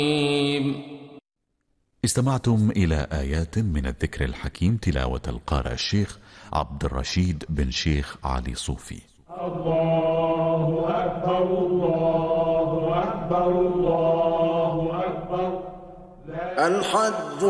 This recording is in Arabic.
استمعتم إلى آيات من الذكر الحكيم تلاوة القارئ الشيخ عبد الرشيد بن شيخ علي صوفي. الله أكبر الله أكبر الله أكبر. الحج